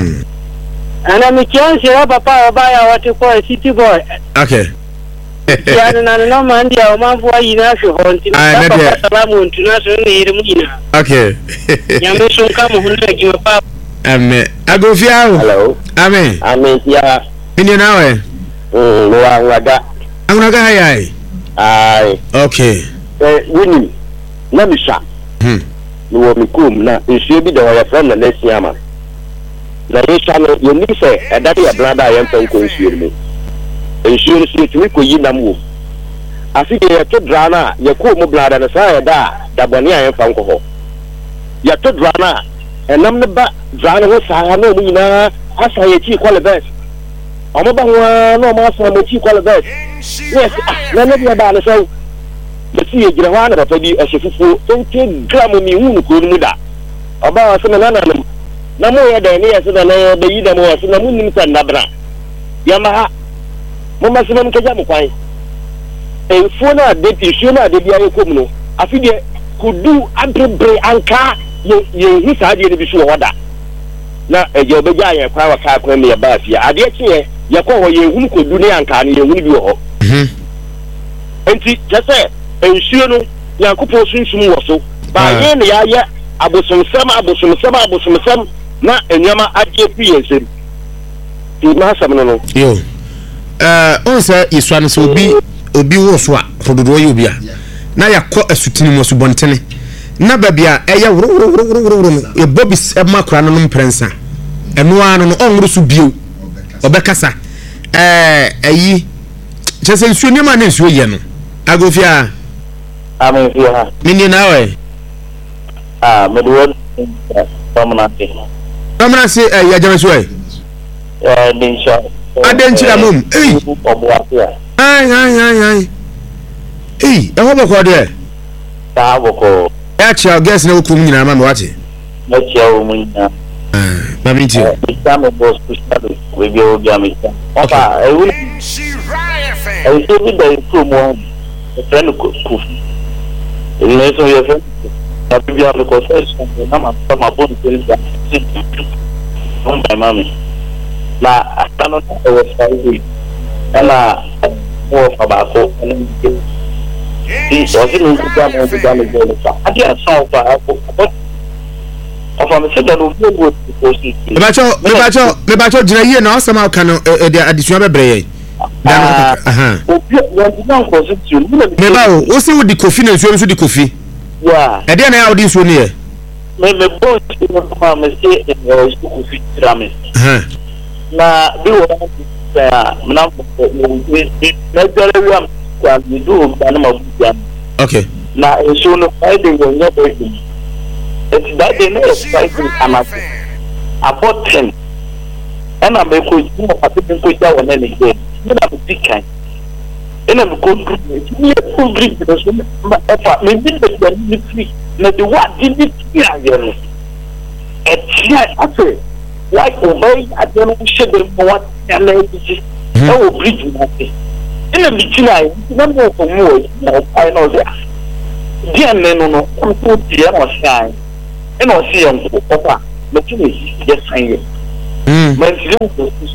Speaker 14: ana mi chance ya papa obaya wate ko city boy
Speaker 9: okay
Speaker 14: ya no man dia o man fo yina hwe ho nti na papa salamu nti na so ne yire mu yina
Speaker 9: okay
Speaker 14: ya me so nka mo hunu agi papa
Speaker 9: amen agofia
Speaker 15: hello
Speaker 9: amen
Speaker 15: ya
Speaker 9: ini nawe
Speaker 15: waga
Speaker 9: angaga hayai
Speaker 15: ai
Speaker 9: okay
Speaker 15: wini na misha ni wo mikum na nsuo bi da wo ya friend na lesiama na yesha no yeni se edade ya blada ya mfa nko nsuo ni nsuo si tumi ko yi nam wo afi de ya to drana ya ko mu blada na sa ya da boni ya mfa nko ho ya to drana enam ne ba drana ho sa na mu nyina asa ya ti kwalibet omo ba ho no ma sa mo ti kwalibet yes na ne ya ba na so besi ye gira ho na ba bi ahyefufu 20 gram mi hu ko mu da oba so na na na mo ya da ne ya so da na da yi da mo so na mu nim san na bra ya ma ha mo ma so na mka ja mo kwan e fo na de ti sho na de bia ye kom no afi de kudu adrebre anka ye hi sa de ne bi so hoda na eje obeja ye kwa wa ka kwa me ya ba afia ade tie ye ko ho ye hunu kudu ne anka ne ye hunu bi ho enti jase ensuo no yakopo sunsun wo so ba ye ne ya ye abosomsam na enyama ade fi yensem ti ma sam no
Speaker 9: yo on say iswa no so obi wo so a rododo ye obi a na yakọ asutini mo so bontene na babia eye woro e bobis e makura no mprensa eno anu no onworo so bio obekasa ayi chese nsuo ne ma na nsuo ye no agofia
Speaker 15: amen fia
Speaker 9: mini na we
Speaker 15: medwo
Speaker 9: Amna se ya jama so
Speaker 15: dinsha
Speaker 9: adenchira mum ai e ho boko de
Speaker 15: ta boko
Speaker 9: ya chia guess na okum nyina ma me wache
Speaker 15: na chia o mu nyina
Speaker 9: ma binti
Speaker 15: ta me boss pushado we bi o bi amita opa e wi e so bi da ku mo friend ku ele so ye friend na bi a ko so na ma bon ko da on by mami la atano e wo sai ela wo fa ba ko di so si no ku ga mo ga me go fa adi a so fa ko ofa me se da no wo ko si
Speaker 9: me bacho jira ye na osama ka no de adisua bebreye dan
Speaker 15: obi won di na ko so ti
Speaker 9: me ba o se wo di kofi na nsuo so di kofi
Speaker 15: yeah
Speaker 9: e de na ya wo di nsuo ne ye
Speaker 15: me bo no ma me se e so kofi trame na bi wo na na jare wi am kwa mi do ba na ma bu
Speaker 9: okay
Speaker 15: na so no friday wo nya bo it's that day no friday amati about 10 and I'm going to pati ko ja wona ne ge na bu dikan ina bu ko ni ko grip do so ma fa me bi de ni free na de what did it ya yero etia aso like obey adeno shede mo what na ji o bridge na te ina bi tinai na mo ko mo na ai no se dia nenu no ko dia no sai ina o si en ko pa me tini yes sai mas eu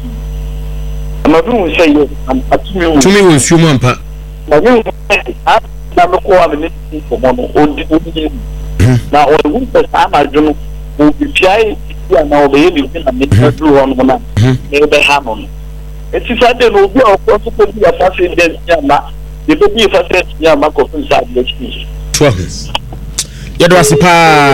Speaker 15: mas não sei eu
Speaker 9: tumi won sumo ampa
Speaker 15: mas eu na me ko ame ni ko mo odi na o wu pa ma dunu o biai ya na o be bi na me do on na e be ha no eti sa de no bi o ko so ko bi afa se de ya na de bi fa se ya ma ko fun sa de chi
Speaker 9: twa ya do asipa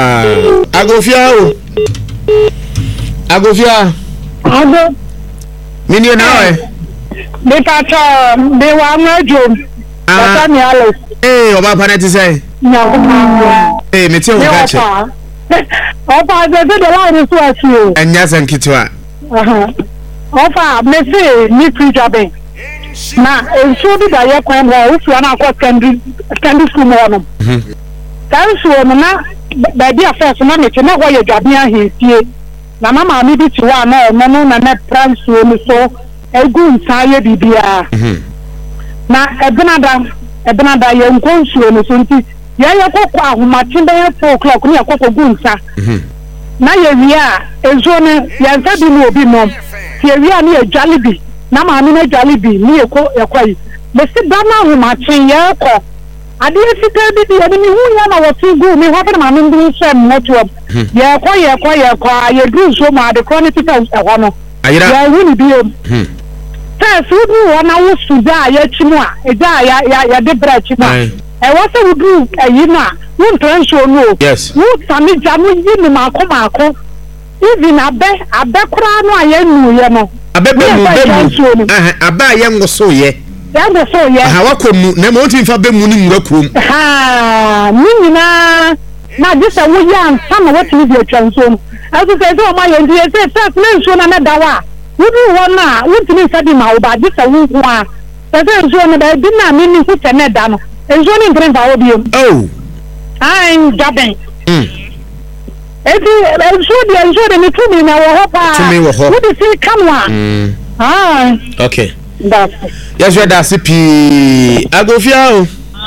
Speaker 9: agofia
Speaker 3: Ado.
Speaker 9: Mini na we.
Speaker 3: Me kacha me wa ngajo. Bata mi ale.
Speaker 9: Oba pa na ti say.
Speaker 3: Ya.
Speaker 9: Me ti o kacha.
Speaker 3: Opa de de la ru so asi o.
Speaker 9: Enya san kitwa.
Speaker 3: Opa me se ni preacher ben.
Speaker 16: na nsuo bi da yɛ kwan hɔ ofia na akɔ secondary school mu hɔ no nsuo no na baabi a first na mete na hɔ yɛ dwabe ahemfie na mama mi bi ti hɔ a na ɔno no na ne pra nsuo no so egu nsa yɛ biribiara na ɛbenada yɛ nkɔ nsuo no so nti yɛyɛ kɔkɔ ahomakye bɛyɛ 4 o'clock ne yɛkɔkɔ gu nsa na yɛwie a nsuo no yɛnsa bi ne obi nom yɛwie a ne yɛdwale bi na maame no adwale bi ne yɛkɔ yi mesi da no ahomakye yɛkɔ adeɛ fitaa bi deɛ ne hu ya na wɔte gu me hɔ bɛ maame no nhyɛ mmɔtoɔ yɛkɔ a yɛduru nsuo mu ade korɔ ne tita ɛhɔ no yɛhu ne bio sɛ woduru hɔ na wo su da a yɛakyi mu a ɛgya a yɛde brɛ akyi mu a ɛwɔ sɛ woduru ayi no a wontɔ nsuo no o wosane gya no yi no maako even abɛ koraa no a yɛnnuuyɛ no
Speaker 9: abɛ a yɛnwosoyɛ wakɔ mu na ma wotumi fa bɛ mu no nwura kurom
Speaker 16: ne nyinaa na gye sɛ woyɛ ansa na wotumi de atwa nsuo no ɛso sɛ sɛ ɔma yɛ nti yɛsɛ first na nsuo no ne da hɔ a woduru hɔ no a wontumi nsa bi ma wo ba gye sɛ wo nko a sɛ sɛ nsuo no baabi na mene ho sɛ ne da no nsuo no mpere mfa hɔ biom dwaben eti nsuo de ne tumi na wɔ hɔ paa wode si ka no a
Speaker 9: okay yes we da sipi agofia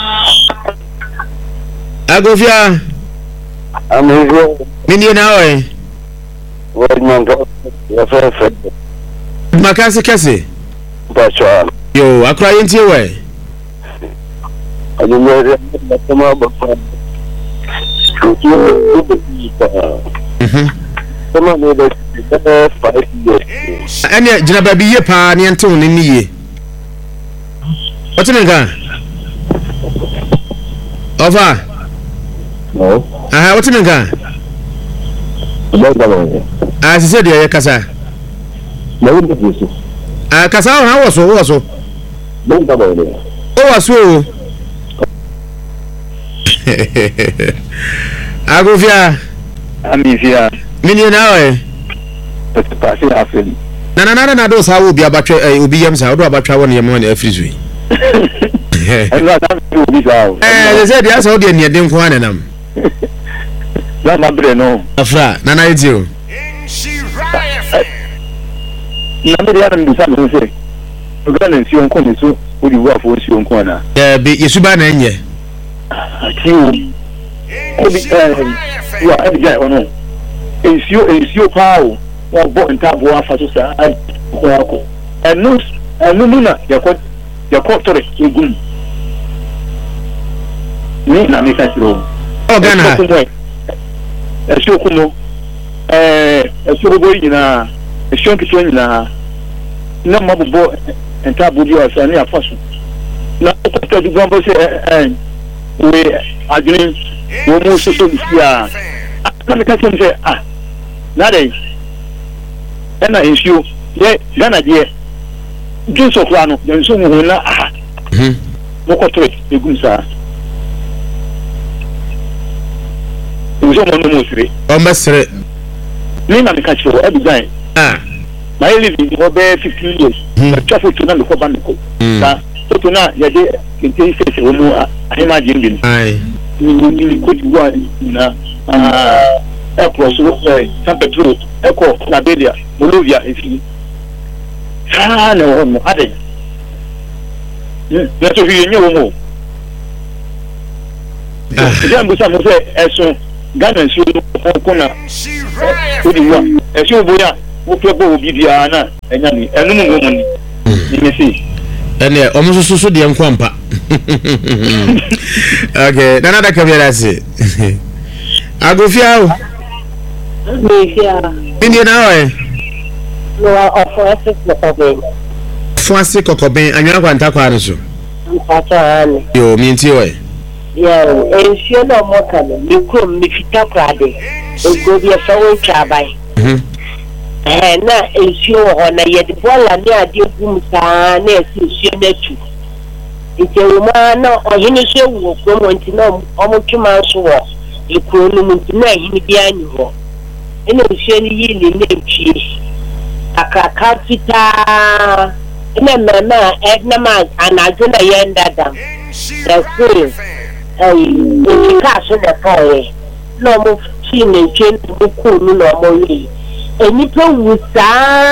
Speaker 9: mini na oi makasi kase yo akra yenti we ene jina ba bi ye pa ne ente woni ni ye otinenka over no otinenka se de ye kasa na wo de so kasa ha wo so o waso agofia
Speaker 17: amifia
Speaker 9: mini na we
Speaker 17: pasi afeli
Speaker 9: na do sa wo bi abatwe obi yam sa do abatwa won yam won afrizui they said yes how dey near den ko anenam
Speaker 17: na mabre no
Speaker 9: afra na yitio
Speaker 17: na me ya na bisa me se ogana nsi onko ni so odi wo afo nsi onko na
Speaker 9: be yesuba na enye
Speaker 17: akiwo obi wa ebija ono ensio pao wa bo ntabo afa so sa ko enu na yakọ tore egum ni na me kasiro
Speaker 9: ogana
Speaker 17: esio kuno esio bo yina esio kitwa nyina na mabubo ntabo di afa ni afa so na ko du gambo se we adwene wo mu so bia na me kasem se na dai ena ensio ye gana die jinso kwa no jinso mu na mo ko tre egum sa nso mo no mo sire
Speaker 9: o mesre
Speaker 17: ni na me ka chiro e design my living for 15 years na traffic to na me ko ban ko sa to na ye de kente se wo mu ahima jingin ni ko ti wa na across San Pedro Eco Nabelia Molovia ifi na wo ade na to fi nyewo mo ya mbusa mo se eso Ghana nsu ko na odi wa eso boya wo pe bo obi bia na enya ni enu mu mo ni ni si
Speaker 9: ene omususu de nkwampa okay nana da kamera se agofia o mini na we
Speaker 14: no
Speaker 9: Fuasi kokoben anwa kwanta kwa no so
Speaker 14: mpatani
Speaker 9: yo mienti we
Speaker 14: ensio no moka no mikom mifita kwade ogobi afawo chabai na ensio ho na yede bola ni ade gum saa na ensio na tu ntewuma na ohini hwe wo komo ntina omutuma so wo ekuro no muntina hini bia ni ho ene ensio ni yi ni ntwie akaka fita na mama na ma anajo na yenda dam the free ka so the boy no mo chi ne chen mo ku no mo wi eni to wusa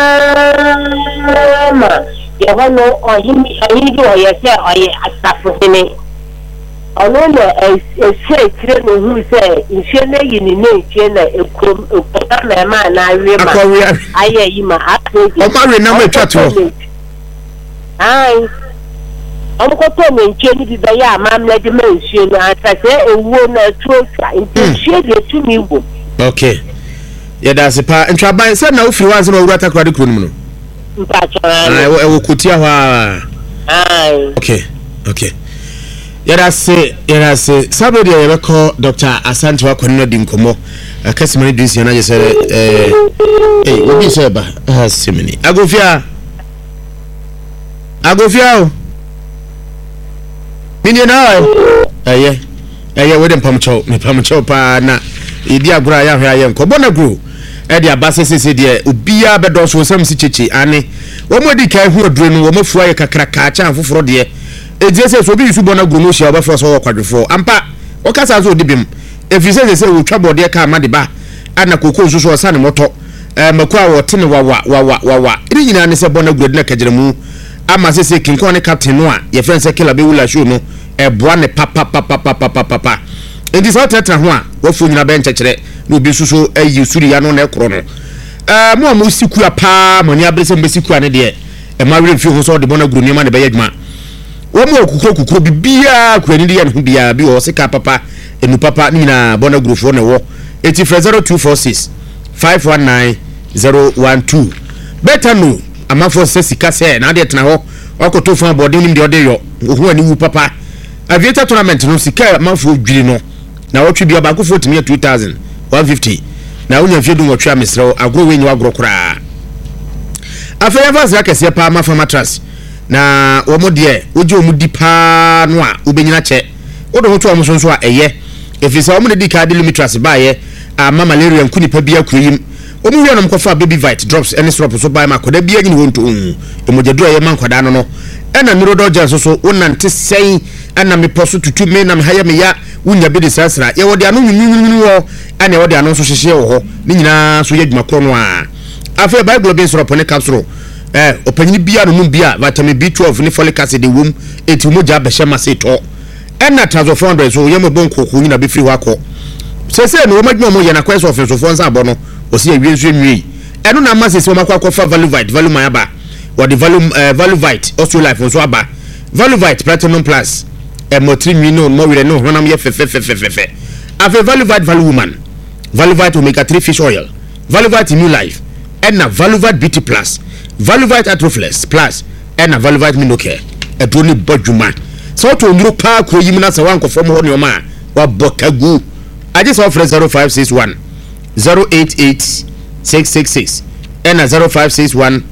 Speaker 14: ma ye hono oyi do ye se oyi asafu hene ono no se kire no hu se nhwe na yi ni na eche na ekom na ma na awie ma aye yi ma ato
Speaker 9: o ma re na ma twa to
Speaker 14: ai ọmọkọtọ mi nche ni biba ya amamle de ma nche no atase ewuo na trosa nche de tumi wo
Speaker 9: okay ya da sepa ntraban se na ofiri wanse na owura takrade kro num no
Speaker 14: mpa chora
Speaker 9: ai wo kutia ho
Speaker 14: ai
Speaker 9: okay ya da se sabe de ya ko Dr. Asante wa konno di nkomo akasimani dinsi na je se obi se ba simini agofia o mini na we dem pamcho pa na idi agura ya hwa ye nko bona gro e dia basese de obia bedo so sam si cheche ane wo modi kai hu odure no wo mafua ye kakra ka cha foforo de ejie se so bi su bona gro no hia obafo so wo kwadwefo ampa wo kasa so dibim efise se wo twabo de ka amade ba ana kokko so so sa ne moto makwa wo tene wawa iri nyina ne se bona gro de na kagiremu ama sese kinkon ne captain no a ye friend se killer be wula show no boa ne papa enti so tetra ho a wo fu nyina be nchekere no bi suso ayi suri ya no na ekro no mo siku apa mani abrese mbesiku ane de ma were fi ho so de bona guru niam ne be yadwuma wo mo kukuro bibia kwani de ya no bia bi wo sika papa enu papa nyina bona guru fo ne wo eti 0246 519 012 better no amafo se sika se na de tena ho okoto fun abode nim de ode yo ohu ani wu papa aviator tournament no sika amafo dwiri no na wotwe bia ba ko 20,150 na unya fiedu wotwe amesrew agro wenyi agro kura afeya vazira kese pa amafa mattress na womo de oje omudi pa no a obenyina che odo hoto omso nso a eye efisa womo de ka de mattress ba ye ama malaria nkuni pa bia kuruyim omu wi onam kofa baby vite drops any syrup so buy makoda bia nyini wonto emojedo ye mankwada no ena mirodo janso so wonante sei ana me poso tutu me na me haya me ya wunya bi de sasra ye wode anu nyunyunyunu wo ana wode anu so hyehye wo ho ni nyina so ye dwuma kro no a afa bible bin syrup ne capsule opanyini bia no mu bia vitamin B12 ne folic acid wom eti moja be hyema se to ena transformer so ye mo bonko ko nyina be free ho akọ sese no wo madwuma mo ye na kwese ofenso fo nsa abo no osi awienso nwi eno na ma sese wo makwa fa valuvite valuma ya ba or the valuvite also life nso aba valuvite platinum plus motri nwi no mo wire no honam ye fe ave valuvite valuwoman valuvite omega 3 fish oil valuvite new life and valuvite beauty plus valuvite atroflex plus and valuvite minocare edoni bodjuma so to nduro pa ko yim na se wan ko fom ho ne ma wa bokagu aje so offer 0561 088666 and 0561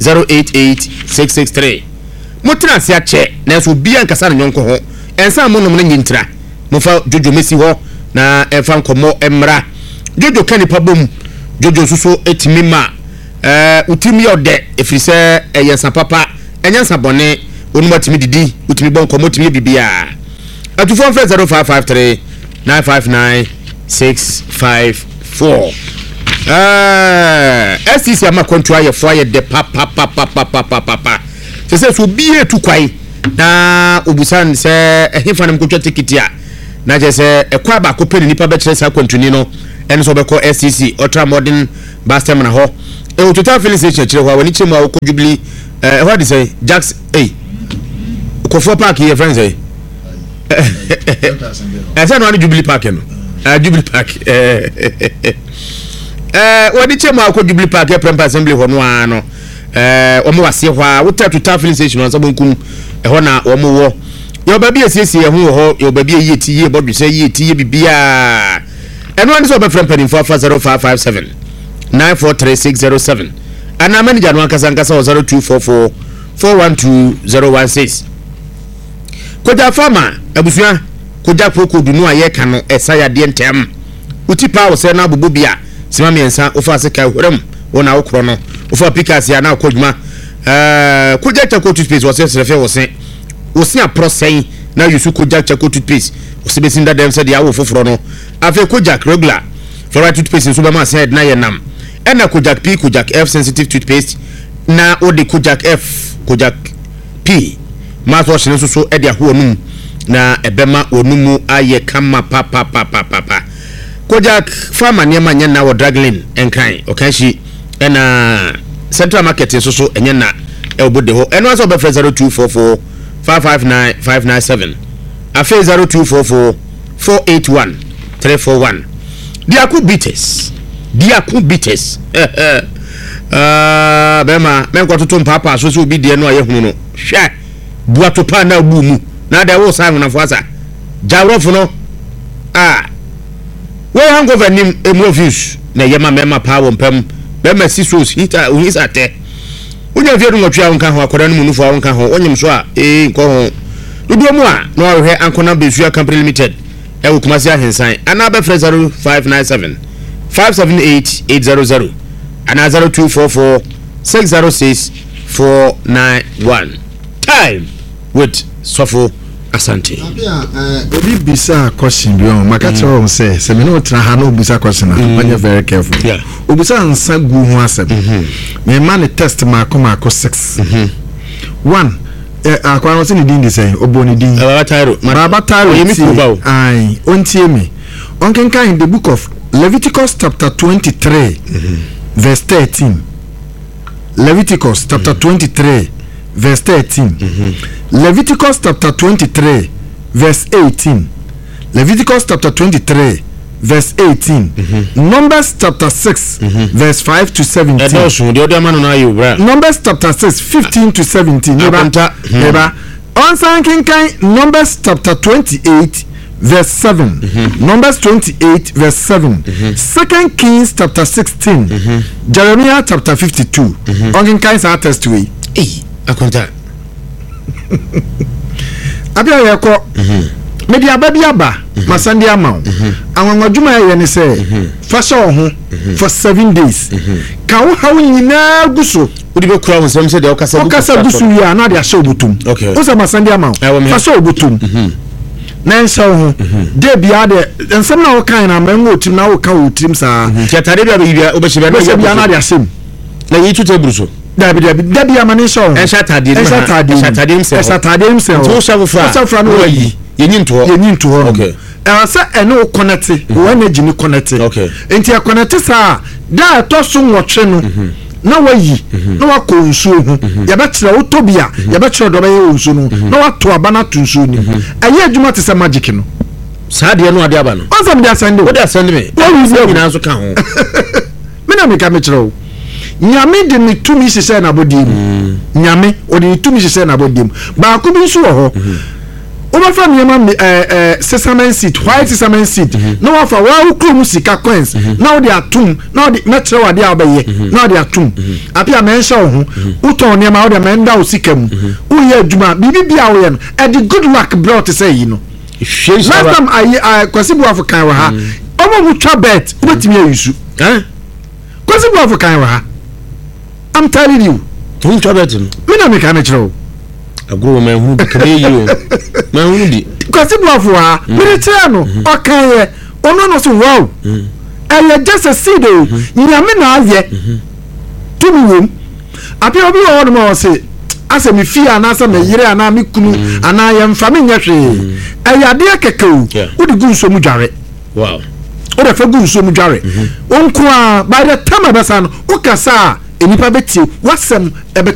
Speaker 9: 088663 motra se ache na so bia nkasa na nyonko ho ensa mo nom na nyintra mo fa jojo mesi ho na enfa nkomo emra jojo kanipa bom jojo suso etimi ma utimi yode efrise eyensa papa enyansa bone onuma timi didi utimi bon komo timi bibia atufo 0553 959 654 STC ama kontra ye fo ye de papa se so bie tu kwai na obusan se ehimfa nam kotwa ticket a na je se ekwa ba ko peni nipa be kire sa kontuni no en so be ko STC ultra modern bus terminal ho o total filling station kire ho wani chemu ko Jubilee what do say Jax ko for park here friends say no Jubilee park no Jubilee park wadi chemu ko Jubilee park e Prem Assembly ho no ano omo wase ho a wo total filling station on sabonkum ho na omo wo yo ba bi asiesie ho ho yo ba bi yeti ye bodwe se yeti ye bibia eno an so be Prem Penny 40557 943607 ana manager no ankasa 0244 412016 koja farmer abusua koja poko du no aye ka no esaya de ntem utipa wo se na bobobia sima miensa ofa se ka horem wona wokro no ofa pikas ya na akodwuma Kojak Charcoal toothpaste was refer was a process now you should Kojak Charcoal toothpaste was basing that them said the hour for Frono. After Kojak regular fluoride toothpaste in Superman said na yenam. And a Kojak P, Kojak F sensitive toothpaste. Na o de Kojak F, Kojak P. Mouthwash and so Edia Huonum. Na ebema onumu aye kama papa. Kojak farmer nyama nyana wa draglin enkan. Okay, she and Central Market so enyana elbode ho. And also be 0244 559 597. Afe 0244 481 341. Diaku beaters. Bema men kwa tutu mpapa so bi de no aye hunu no. Hwe. Buato pa na bu mu. Na da wo sa na fuasa. Jawrofo no. We hang over nim emu views na yema mema pa wo mpam. Bema sisos hita uhisa te. Unya vie no twia wonka ho akoda no mu nufu wonka ho. Onyem so a nko ho. Dudu mu a no ahwe Ankona Besua Company Limited. E wo Kumasi ahensan. Ana be 0597 578 and 0244 606 491. Time with Sofo Asante.
Speaker 10: Obi bisa question bi on makata on say me no tra ha no bisa question na very careful. Yeah. Obisa ansa gu ho asem. Me man test ma ko 6. One akwa no se ni din say oboni din. Maraba Tairo yemi kuba. Ai ontie me. On can in the book of Leviticus chapter 23 verse 13. Leviticus chapter 23 verse 13. Leviticus chapter 23 verse 18. Leviticus chapter 23 verse 18. Numbers chapter 6 verse 5 to 17. Numbers chapter 6 15 to 17. Neighbor. On sanking Numbers chapter 28 verse 7. Numbers 28 verse 7. 2 Kings chapter 16. Jeremiah chapter 52. On kinds are test way.
Speaker 9: Akonta.
Speaker 10: Abia yako. Media baby aba. Masandi amount. Anwa juma ye ne say fasha ho for 7 days. Ka wo hawo nyina guso.
Speaker 9: Udi be kura wo sem say de okasa
Speaker 10: guso ya na de asha obutum.
Speaker 9: Okay.
Speaker 10: Wo say masandi amount. Fasha obutum. Na nsa ho de bia de nsem na wo kan na manwo tim na wo kan wo tim sa.
Speaker 9: Tiatade bia bia obehye
Speaker 10: bia na de asem.
Speaker 9: Na yi tutu ebruso.
Speaker 10: Dabi amane show.
Speaker 9: Eshatade himself.
Speaker 10: To shafra no yi. Yenin to ho. Okay. Say eno connect. Wo energy ni connect.
Speaker 9: Okay.
Speaker 10: Enti connect sa da to so nwotwe no. Na wayi. Na wako nsuo hu. Ya betire utobia. Ya betire do baye nsuo no. Na wato aba na to nsuo ni. Aye adwuma te se magic no.
Speaker 9: Sa de no ade aba no.
Speaker 10: Onsam de asende.
Speaker 9: Wo de asende me.
Speaker 10: Wo wi
Speaker 9: nyina nso ka ho.
Speaker 10: Me na me ka me kire Nyame de ni tumi sese na bodim. Nyame o de tumi sese na bodim. Ba ko bi nso wo ho. O ba fa nyama sesame seed, white sesame seed. Na wa fa wa ukru sika coins. Na o de atum, na o de na kire wa de abaye. Na o de atum. Apia me nsa wo ho. Uton nyama o de me nda o sika mu. Wo ye adwuma, bibi bia wo ye no. E the good luck brought to say you know. Last time I kwasibu African wa ha. Omo mu twa bet, o betimi ayusu. Kwasibu African wa ha. I'm telling you.
Speaker 9: Don't try that.
Speaker 10: Me na me ka na kire.
Speaker 9: Agro man who be you. Man who di.
Speaker 10: Kwasi bluffo ha. Me kire no. Okay ye. Ono no so wow. Just a seed o. Nyame na aye. To me wom. Apia obi wo no mo say ase me fia na ase me yire ana me kunu ana ye mfa me nya hwe. Ade akeke o. Wo di gun so mu dware.
Speaker 9: Wow.
Speaker 10: Wo da fa gun so mu dware. Onko a by the time abasa no ukasa enipa beti wasem ebe